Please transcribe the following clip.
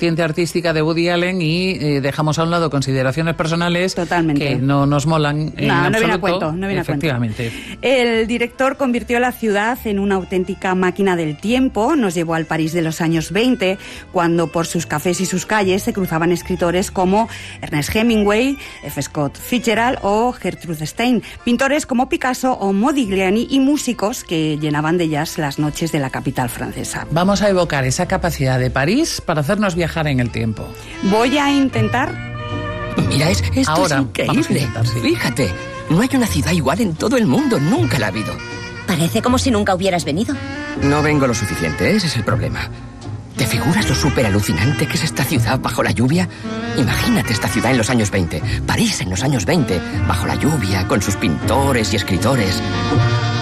vertiente artística de Woody Allen y dejamos a un lado consideraciones personales que no nos molan en absoluto. No viene a cuento, no viene Efectivamente. a cuento. El director convirtió la ciudad en una auténtica máquina del tiempo, nos llevó al París de los años 20, cuando por sus cafés y sus calles se cruzaban escritores como Ernest Hemingway, F. Scott Fitzgerald o Gertrude Stein, pintores como Picasso o Modigliani y músicos que llenaban de jazz las noches de la capital francesa. Vamos a evocar esa capacidad de París para hacernos viajar en el tiempo. Voy a intentar... Mira, esto Ahora, es increíble. Fíjate, no hay una ciudad igual en todo el mundo, nunca la ha habido. Parece como si nunca hubieras venido. No vengo lo suficiente, ese es el problema. ¿Te figuras lo súper alucinante que es esta ciudad bajo la lluvia? Imagínate esta ciudad en los años 20, París en los años 20, bajo la lluvia, con sus pintores y escritores.